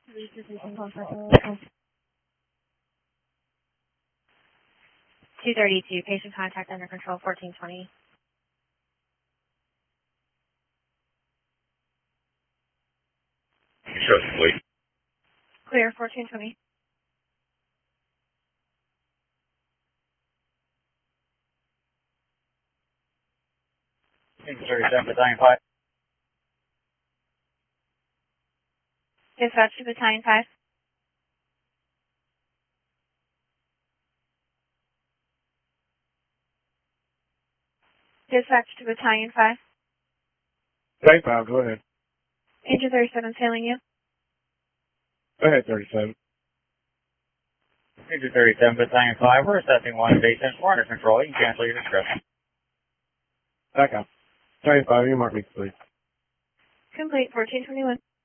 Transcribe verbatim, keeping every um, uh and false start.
two thirty-two, patient contact under control, fourteen twenty. Sure, please. Clear, fourteen twenty. thirty-seven, Battalion five. Dispatch to Battalion five. Dispatch to Battalion five. Battalion five, go ahead. Angel thirty-seven sailing you. Go ahead, thirty-seven. Angel thirty-seven, Battalion five, we're assessing one patient. We're under control. You can cancel your discretion. Back up. Battalion five, you mark me, please. Complete, fourteen twenty-one.